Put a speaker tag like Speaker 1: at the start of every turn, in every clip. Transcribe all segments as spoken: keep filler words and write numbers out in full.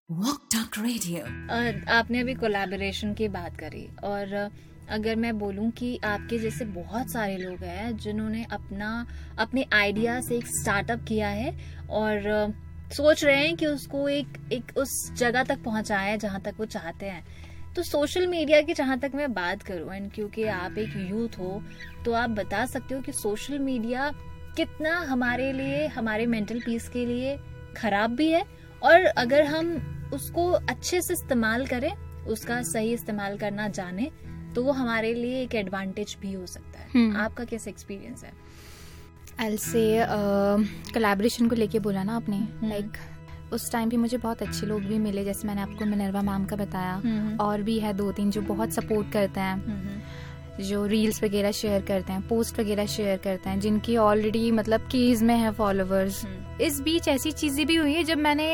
Speaker 1: Walk talk radio.
Speaker 2: आपने अभी collaboration की बात करी, और अगर मैं बोलूं कि आपके जैसे बहुत सारे लोग हैं जिन्होंने अपना अपने आइडिया से एक स्टार्टअप किया है और सोच रहे हैं कि उसको एक एक उस जगह तक पहुंचाएं जहां तक वो चाहते हैं। तो सोशल मीडिया की जहां तक मैं बात करूं, एंड क्योंकि आप एक यूथ हो तो आप बता सकते हो कि सोशल मीडिया कितना हमारे लिए, हमारे मेंटल पीस के लिए खराब भी है, और अगर हम उसको अच्छे से इस्तेमाल करें, उसका सही इस्तेमाल करना जाने, तो वो हमारे लिए एक एडवांटेज भी हो सकता है। hmm. आपका कैसा एक्सपीरियंस है?
Speaker 3: आई से कोलैबोरेशन को लेके बोला ना आपने, लाइक hmm. उस टाइम पे मुझे बहुत अच्छे लोग भी मिले, जैसे मैंने आपको मिनर्वा मैम का बताया, hmm. और भी है दो तीन जो बहुत सपोर्ट करते हैं, hmm. जो रील्स वगैरह शेयर करते हैं, पोस्ट वगैरह शेयर करते हैं, जिनकी ऑलरेडी मतलब केज में है फॉलोवर्स। hmm. इस बीच ऐसी चीजें भी हुई है जब मैंने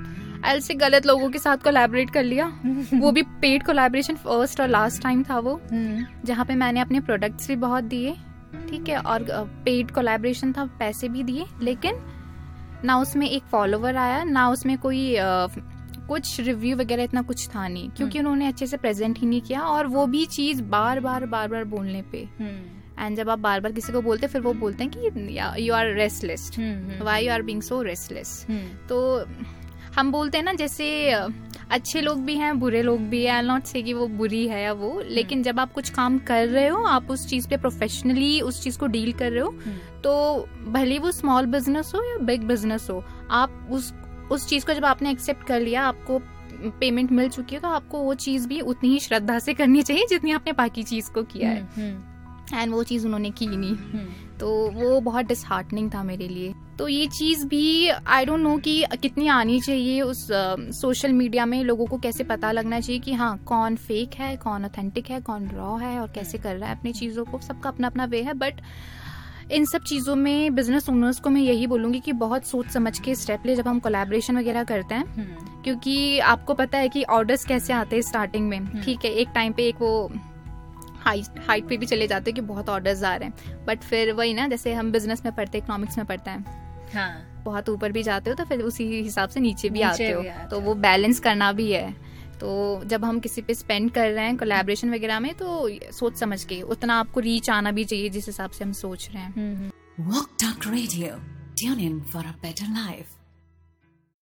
Speaker 3: एल से गलत लोगों के साथ कोलैबोरेट कर लिया। वो भी पेड कोलैबोरेशन, फर्स्ट और लास्ट टाइम था वो, जहाँ पे मैंने अपने प्रोडक्ट्स भी बहुत दिए, ठीक है, और पेड कोलैबोरेशन था, पैसे भी दिए, लेकिन ना उसमें एक फॉलोवर आया, ना उसमें कोई आ, कुछ रिव्यू वगैरह इतना कुछ था नहीं, क्योंकि उन्होंने अच्छे से प्रेजेंट ही नहीं किया, और वो भी चीज बार बार बार बार बोलने पे। एंड जब आप बार बार किसी को बोलते, फिर वो बोलते हैं कि you are restless, why you are being so restless. तो हम बोलते हैं ना, जैसे अच्छे लोग भी हैं, बुरे लोग भी हैं, आई नॉट से कि वो बुरी है या वो, लेकिन जब आप कुछ काम कर रहे हो, आप उस चीज पे प्रोफेशनली उस चीज को डील कर रहे हो, तो भले वो स्मॉल बिजनेस हो या बिग बिजनेस हो, आप उस उस चीज को जब आपने एक्सेप्ट कर लिया, आपको पेमेंट मिल चुकी है, तो आपको वो चीज भी उतनी ही श्रद्धा से करनी चाहिए जितनी आपने बाकी चीज को किया है। एंड वो चीज उन्होंने की नहीं, तो वो बहुत डिसहार्टनिंग था मेरे लिए। तो ये चीज भी आई डोंट नो कि कितनी आनी चाहिए उस सोशल uh, मीडिया में, लोगों को कैसे पता लगना चाहिए कि हाँ कौन फेक है, कौन ऑथेंटिक है, कौन रॉ है, और कैसे कर रहा है अपनी चीजों को। सबका अपना अपना वे है, बट इन सब चीजों में बिजनेस ओनर्स को मैं यही बोलूंगी कि बहुत सोच समझ के स्टेप ले जब हम कोलैबोरेशन वगैरह करते हैं, क्योंकि आपको पता है कि ऑर्डर्स कैसे आते हैं स्टार्टिंग में, ठीक है, एक टाइम पे एक वो हाइट हाइट पे भी चले जाते हैं कि बहुत ऑर्डर्स आ रहे हैं, बट फिर वही ना, जैसे हम बिजनेस में पढ़ते हैं, इकोनॉमिक्स में पढ़ते हैं, हाँ, बहुत ऊपर भी जाते हो तो फिर उसी हिसाब से नीचे भी नीचे आते हो, आते तो वो बैलेंस करना भी है। तो जब हम किसी पे स्पेंड कर रहे हैं कोलैबोरेशन वगैरह में, तो सोच समझ के उतना आपको रीच आना भी चाहिए जिस हिसाब से हम सोच रहे हैं।
Speaker 1: Walk talk radio, tune in for a better life.